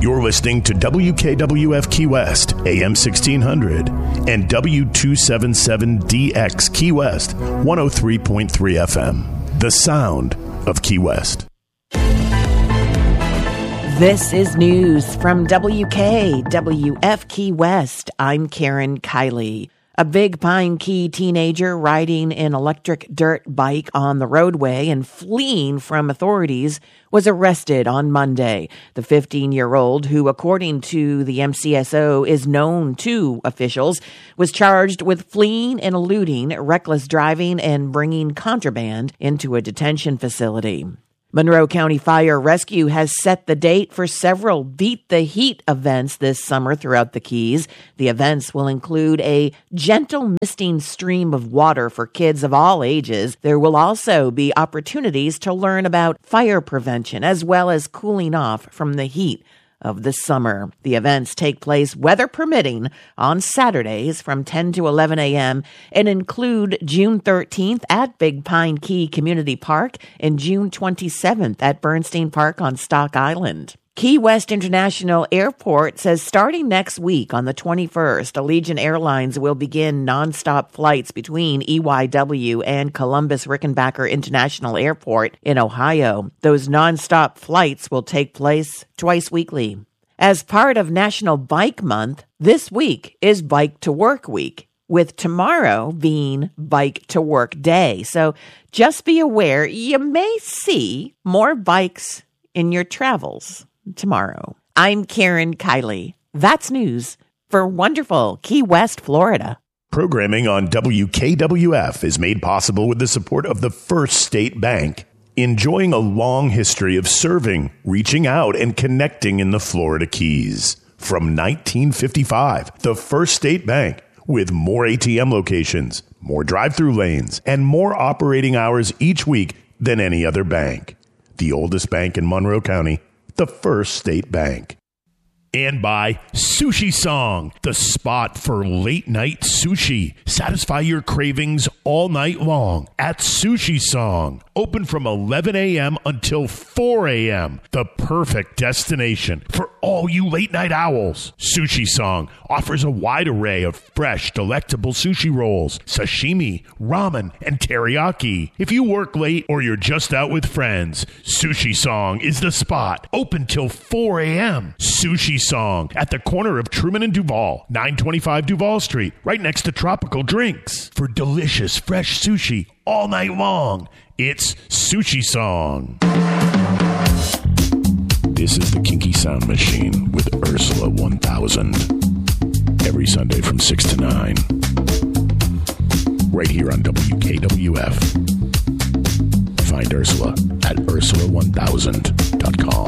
You're listening to WKWF Key West, AM 1600, and W277DX Key West, 103.3 FM. The sound of Key West. This is news from WKWF Key West. I'm Karen Kiley. A Big Pine Key teenager riding an electric dirt bike on the roadway and fleeing from authorities was arrested on Monday. The 15-year-old, who according to the MCSO is known to officials, was charged with fleeing and eluding, reckless driving, and bringing contraband into a detention facility. Monroe County Fire Rescue has set the date for several Beat the Heat events this summer throughout the Keys. The events will include a gentle misting stream of water for kids of all ages. There will also be opportunities to learn about fire prevention as well as cooling off from the heat of the summer. The events take place, weather permitting, on Saturdays from 10 to 11 a.m. and include June 13th at Big Pine Key Community Park and June 27th at Bernstein Park on Stock Island. Key West International Airport says starting next week on the 21st, Allegiant Airlines will begin nonstop flights between EYW and Columbus-Rickenbacker International Airport in Ohio. Those nonstop flights will take place twice weekly. As part of National Bike Month, this week is Bike to Work Week, with tomorrow being Bike to Work Day. So just be aware you may see more bikes in your travels tomorrow. I'm Karen Kiley. That's news for wonderful Key West, Florida. Programming on WKWF is made possible with the support of the First State Bank, enjoying a long history of serving, reaching out, and connecting in the Florida Keys. From 1955, the First State Bank, with more ATM locations, more drive-through lanes, and more operating hours each week than any other bank. The oldest bank in Monroe County, the First State Bank. And by Sushi Song, the spot for late night sushi. Satisfy your cravings all night long at Sushi Song. Open from 11 a.m. until 4 a.m. The perfect destination for all you late night owls. Sushi Song offers a wide array of fresh, delectable sushi rolls, sashimi, ramen, and teriyaki. If you work late or you're just out with friends, Sushi Song is the spot. Open till 4 a.m. Sushi Song at the corner of Truman and Duval, 925 Duval Street, right next to Tropical Drinks. For delicious, fresh sushi all night long, it's Sushi Song. This is the Kinky Sound Machine with Ursula 1000. Every Sunday from 6 to 9. Right here on WKWF. Find Ursula at Ursula1000.com.